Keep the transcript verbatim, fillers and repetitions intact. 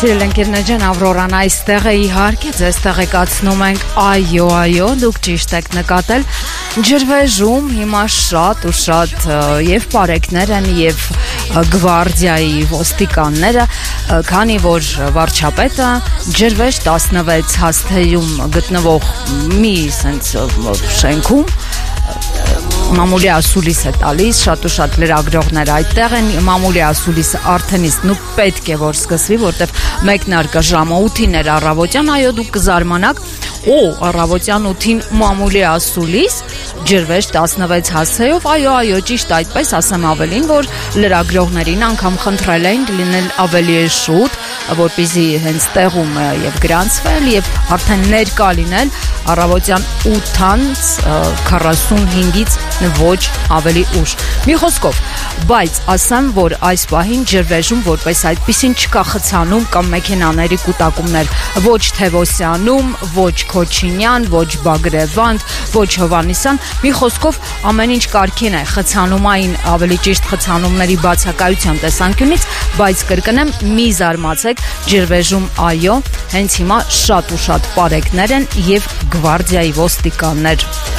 Սիրել ընկերներ ջան, Ավրորան այստեղ է, իհարկե ձեզ տեղեկացնում ենք, այո, այո, դուք ճիշտ եք նկատել, ջրվեժում հիմա շատ ու շատ եւ պարեկներ են եւ գվարդիայի ոստիկանները, քանի որ վարչապետը ջրվեժ տասնվեց հաստեյում գտնվող մի sense շենքում մամուլի ասուլիս է տալիս, շատ ու շատ լրագրողներ այդտեղ են, մամուլի ասուլիսը արդեն իսկ նու պետք է որ սկսվի, որտեվ մեկնարկը ժամը ութին էր առավոտյան, այո դուք կզարմանաք, օ, առավոտյան ութին մամուլի ասուլիս, ջրվեժ տասնվեց հասցեով, այո, այո, ճիշտ այդպես, ասեմ ավելին, որ լրագրողներին անգամ խնդրել էին լինել ավելի շուտ, որպեսզի հենց տեղում եւ գրանցվել եւ արդեն ներկա լինել առավոտյան ութից քառասունհինգից ոչ ավելի ուշ։ Մի խոսքով, բայց ասեմ, որ այս պահին ջրվեժում որպես այդպեսին չկա խցանում կամ մեքենաների կուտակումներ, ոչ Թևոսյանում, ոչ Քոչինյան, ոչ Բագրևանդ, ոչ Հովանեսյան, մի խոսքով ամեն ինչ կարգին է, խցանումային ավելի ճիշտ խցանումների բացակայության տեսանկյունից, բայց կրկնեմ, մի զարմացեք, ջրվեժում այո, հենց հիմա շատ ու շատ պարեկներ են եւ գվարդիայի ոստիկաններ։